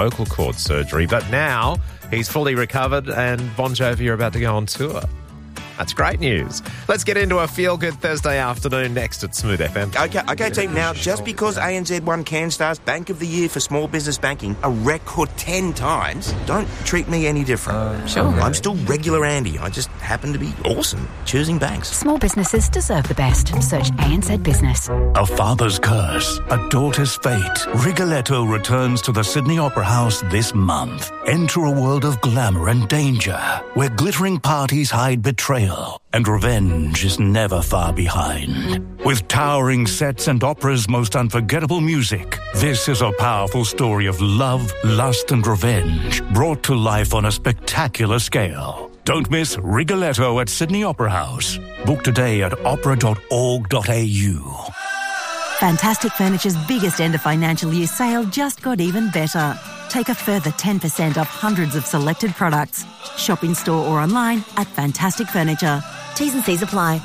vocal cord surgery, but now he's fully recovered and Bon Jovi are about to go on tour. That's great news. Let's get into a feel-good Thursday afternoon next at Smooth FM. Okay, team. Now, just because ANZ won CanStar's Bank of the Year for small business banking a record 10 times, don't treat me any different. Sure. I'm still regular Andy. I just happen to be awesome choosing banks. Small businesses deserve the best. Search ANZ Business. A father's curse, a daughter's fate. Rigoletto returns to the Sydney Opera House this month. Enter a world of glamour and danger, where glittering parties hide betrayal, and revenge is never far behind. With towering sets and opera's most unforgettable music, this is a powerful story of love, lust, and revenge, brought to life on a spectacular scale. Don't miss Rigoletto at Sydney Opera House. Book today at opera.org.au. Fantastic Furniture's biggest end of financial year sale just got even better. Take a further 10% off hundreds of selected products. Shop in store or online at Fantastic Furniture. T's and C's apply.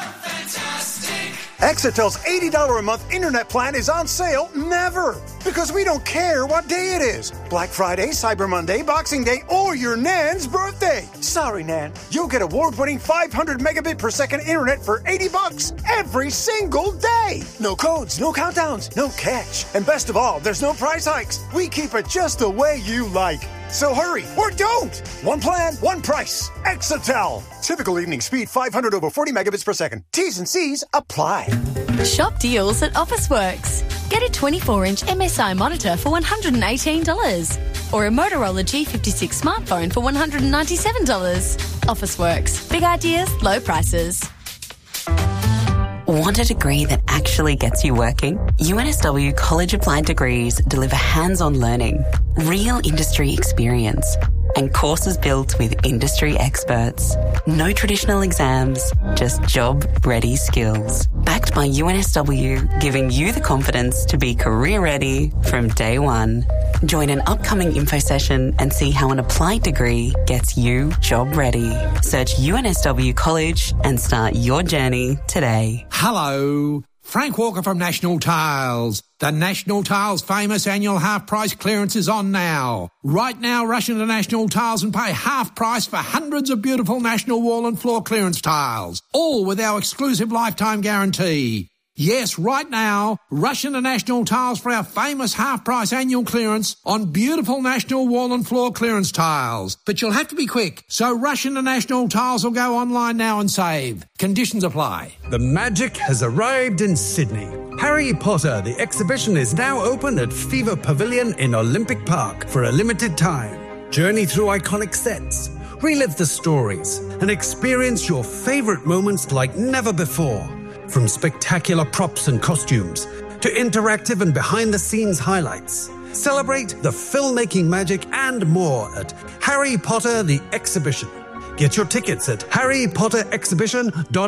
Exetel's $80 a month internet plan is on sale never, because we don't care what day it is. Black Friday, Cyber Monday, Boxing Day, or your Nan's birthday. Sorry, Nan. You'll get award-winning 500 megabit per second internet for $80 every single day. No codes, no countdowns, no catch. And best of all, there's no price hikes. We keep it just the way you like. So hurry, or don't. One plan, one price. Exetel. Typical evening speed 500 over 40 megabits per second. T's and C's apply. Shop deals at Officeworks. Get a 24-inch MSI monitor for $118. Or a Motorola G56 smartphone for $197. Officeworks. Big ideas, low prices. Want a degree that actually gets you working? UNSW College Applied Degrees deliver hands-on learning, real industry experience, and courses built with industry experts. No traditional exams, just job-ready skills. Backed by UNSW, giving you the confidence to be career-ready from day one. Join an upcoming info session and see how an applied degree gets you job-ready. Search UNSW College and start your journey today. Hello, Frank Walker from National Tiles. The National Tiles famous annual half-price clearance is on now. Right now, rush into National Tiles and pay half price for hundreds of beautiful National Wall and Floor clearance tiles, all with our exclusive lifetime guarantee. Yes, right now, rush into National Tiles for our famous half-price annual clearance on beautiful National Wall and Floor clearance tiles. But you'll have to be quick, so rush into National Tiles or go online now and save. Conditions apply. The magic has arrived in Sydney. Harry Potter, the exhibition, is now open at Fever Pavilion in Olympic Park for a limited time. Journey through iconic sets, relive the stories, and experience your favourite moments like never before. From spectacular props and costumes to interactive and behind-the-scenes highlights. Celebrate the filmmaking magic and more at Harry Potter the Exhibition. Get your tickets at harrypotterexhibition.com.